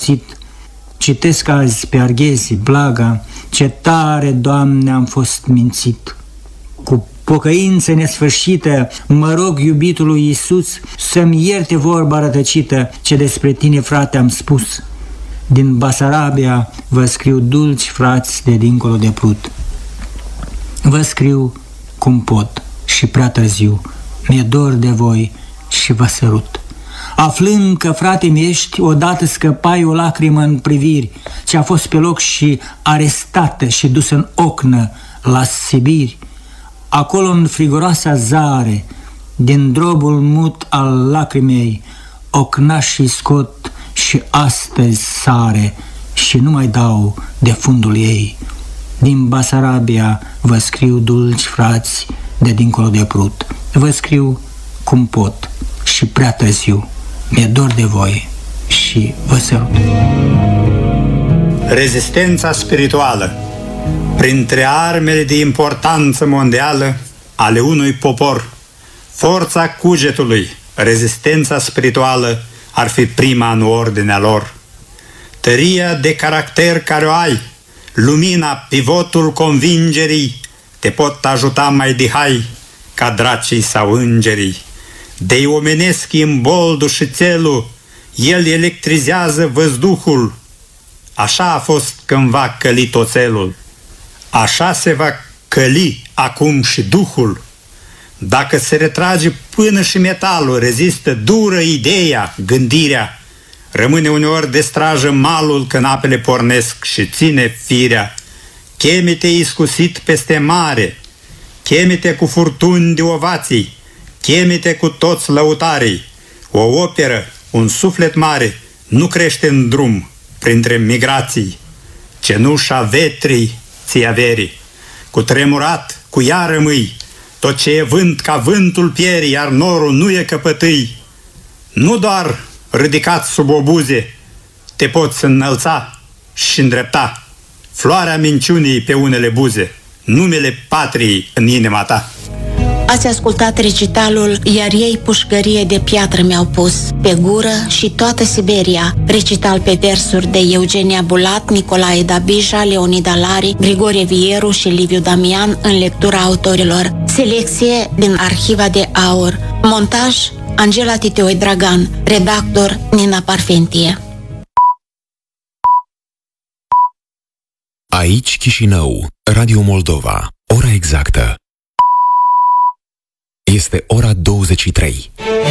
mințit. Citesc azi pe Arghezi, Blaga, ce tare, Doamne, am fost mințit. Cu pocăință nesfârșită mă rog iubitului Iisus să-mi ierte vorba rătăcită ce despre tine, frate, am spus. Din Basarabia vă scriu, dulci frați de dincolo de Prut. Vă scriu cum pot și prea târziu, mi-e dor de voi și vă sărut. Aflând că, frate mi-ești, odată scăpai o lacrimă în priviri, ce a fost pe loc și arestată și dusă în ocnă la Sibiri. Acolo, în friguroasa zare, din drobul mut al lacrimei, ocnașii scot și astăzi sare și nu mai dau de fundul ei. Din Basarabia vă scriu, dulci frați de dincolo de Prut. Vă scriu cum pot și prea târziu, mi-e dor de voi și vă sărut. Rezistența spirituală. Printre armele de importanță mondială ale unui popor, forța cugetului, rezistența spirituală ar fi prima în ordinea lor. Tăria de caracter care o ai, lumina, pivotul convingerii, te pot ajuta mai dihai ca dracii sau îngerii. De-i omenesc imboldul și țelul, el electrizează văzduhul. Așa a fost cândva călit oțelul, așa se va căli acum și duhul. Dacă se retrage până și metalul, rezistă dură ideea, gândirea. Rămâne uneori de strajă malul când apele pornesc și ține firea. Cheme-te iscusit peste mare, cheme-te cu furtuni de ovații, cheme-te cu toți lăutarii. O operă, un suflet mare, nu crește în drum printre migrații. Cenușa vetrii ți averii, cu tremurat, cu ea rămâi. Tot ce e vânt ca vântul pierii, iar norul nu e căpătâi. Nu doar ridicat sub obuze te poți înălța și îndrepta. Floarea minciunii pe unele buze, numele patriei în inima ta. Ați ascultat recitalul Iar ei pușcărie de piatră mi-au pus pe gură și toată Siberia, recital pe versuri de Eugenia Bulat, Nicolae Dabija, Leonida Lari, Grigore Vieru și Liviu Damian în lectura autorilor. Selecție din Arhiva de Aur. Montaj Angela Titeoi Dragan. Redactor Nina Parfentie. Aici Chișinău, Radio Moldova. Ora exactă este ora 23.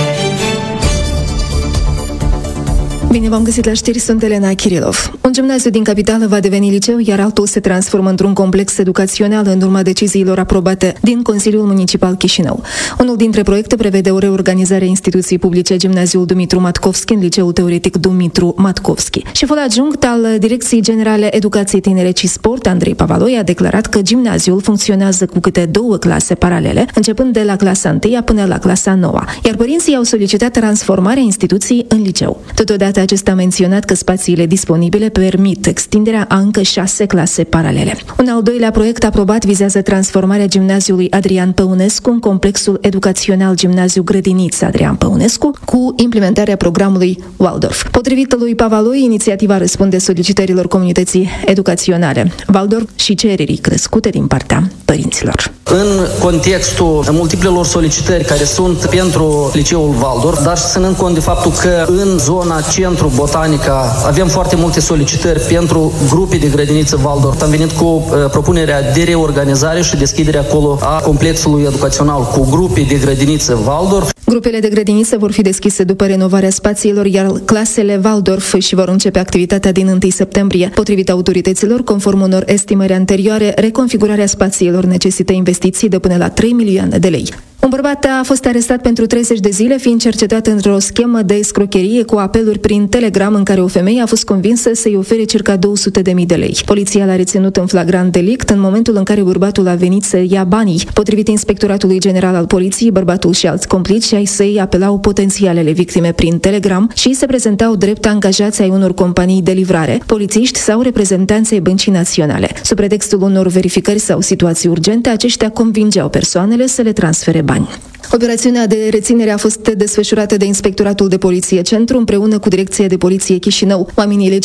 Bine v-am găsit la știri, sunt Elena Kirilov. Un gimnaziu din capitală va deveni liceu, iar altul se transformă într-un complex educațional în urma deciziilor aprobate din Consiliul Municipal Chișinău. Unul dintre proiecte prevede o reorganizare a instituției publice Gimnaziul Dumitru Matkovski în Liceul Teoretic Dumitru Matkovski. Șeful adjunct al Direcției Generale Educație, Tineret și Sport, Andrei Pavaloi, a declarat că gimnaziul funcționează cu câte 2 clase paralele, începând de la clasa 1 până la clasa 9, iar părinții au solicitat transformarea instituției în liceu. Totodată, acesta a menționat că spațiile disponibile permit extinderea a încă 6 clase paralele. Un al doilea proiect aprobat vizează transformarea gimnaziului Adrian Păunescu în complexul educațional Gimnaziu Grădinița Adrian Păunescu cu implementarea programului Waldorf. Potrivit lui Pavaloi, inițiativa răspunde solicitărilor comunității educaționale Waldorf și cererii crescute din partea părinților. În contextul multiplelor solicitări care sunt pentru liceul Waldorf, dar și ținând cont de faptul că în zona Centru Botanica avem foarte multe solicitări pentru grupe de grădiniță Waldorf, am venit cu propunerea de reorganizare și deschidere acolo a complexului educațional cu grupe de grădiniță Waldorf. Grupele de grădiniță vor fi deschise după renovarea spațiilor, iar clasele Waldorf și vor începe activitatea din 1 septembrie. Potrivit autorităților, conform unor estimări anterioare, reconfigurarea spațiilor necesită investiții de până la 3 milioane de lei. Un bărbat a fost arestat pentru 30 de zile, fiind cercetat într-o schemă de escrocherie cu apeluri prin Telegram în care o femeie a fost convinsă să-i ofere circa 200.000 de lei. Poliția l-a reținut în flagrant delict în momentul în care bărbatul a venit să ia banii. Potrivit Inspectoratului General al Poliției, bărbatul și alți complici ai săi apelau potențialele victime prin Telegram și se prezentau drept angajați ai unor companii de livrare, polițiști sau reprezentanți ai Băncii Naționale. Sub pretextul unor verificări sau situații urgente, aceștia convingeau persoanele să le transfere bani. Operațiunea de reținere a fost desfășurată de Inspectoratul de Poliție Centru împreună cu Direcția de Poliție Chișinău. Oamenii